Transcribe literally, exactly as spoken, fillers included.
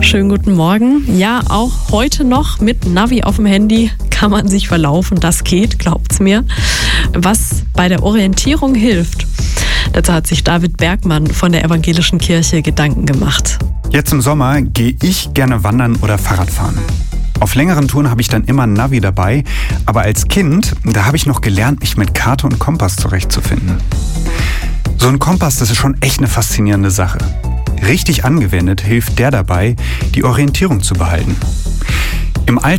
Schönen guten Morgen. Ja, auch heute noch mit Navi auf dem Handy kann man sich verlaufen. Das geht, glaubt's mir. Was bei der Orientierung hilft, dazu hat sich David Bergmann von der Evangelischen Kirche Gedanken gemacht. Jetzt im Sommer gehe ich gerne wandern oder Fahrradfahren. Auf längeren Touren habe ich dann immer ein Navi dabei, aber als Kind, da habe ich noch gelernt, mich mit Karte und Kompass zurechtzufinden. So ein Kompass, das ist schon echt eine faszinierende Sache. Richtig angewendet hilft der dabei, die Orientierung zu behalten. Im Alltag